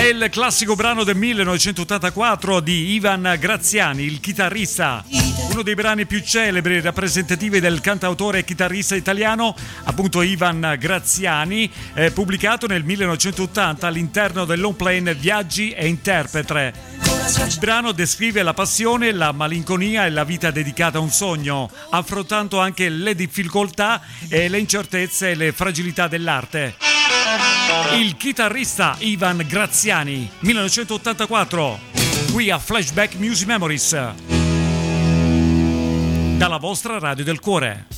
il classico brano del 1984 di Ivan Graziani, il chitarrista, uno dei brani più celebri e rappresentativi del cantautore e chitarrista italiano, appunto Ivan Graziani, pubblicato nel 1980 all'interno del long play Viaggi e Interprete. Il brano descrive la passione, la malinconia e la vita dedicata a un sogno, affrontando anche le difficoltà e le incertezze e le fragilità dell'arte. Il chitarrista Ivan Graziani, 1984, qui a Flashback Music Memories, dalla vostra Radio del Cuore.